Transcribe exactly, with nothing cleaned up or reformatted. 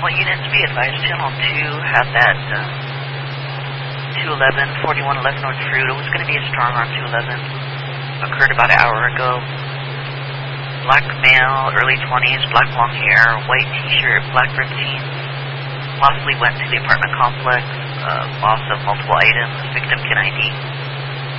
Well, units, be advised, Channel two had that uh, two eleven, forty-one eleven North Fruit. It was going to be a strong arm two eleven. Occurred about an hour ago. Black male, early twenties, black long hair, white t-shirt, black ripped jeans. Possibly went to the apartment complex. Uh, loss of multiple items. Victim can I D.